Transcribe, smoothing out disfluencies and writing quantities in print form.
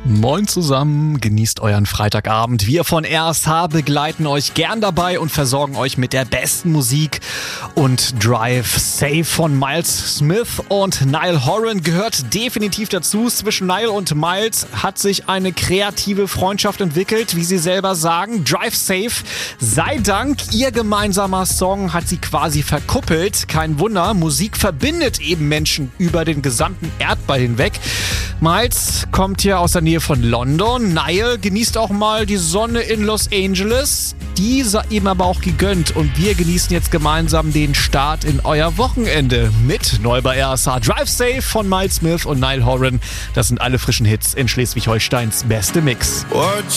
Moin zusammen, genießt euren Freitagabend. Wir von RSH begleiten euch gern dabei und versorgen euch mit der besten Musik. Und Drive Safe von Miles Smith und Niall Horan gehört definitiv dazu. Zwischen Niall und Miles hat sich eine kreative Freundschaft entwickelt, wie sie selber sagen. Drive Safe, sei Dank, ihr gemeinsamer Song hat sie quasi verkuppelt. Kein Wunder, Musik verbindet eben Menschen über den gesamten Erdball hinweg. Miles kommt hier aus der Nähe von London. Niall genießt auch mal die Sonne in Los Angeles. Die sei ihm aber auch gegönnt. Und wir genießen jetzt gemeinsam den Start in euer Wochenende mit neu bei RSH. Drive Safe von Miles Smith und Niall Horan. Das sind alle frischen Hits in Schleswig-Holsteins beste Mix. What